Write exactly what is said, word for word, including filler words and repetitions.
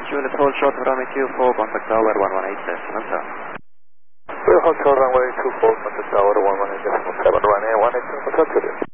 Juliet, hold short of runway two four, contact tower one one eight decimal seven. We'll hold short runway two four, contact tower one one eight decimal seven, runway one eight decimal seven.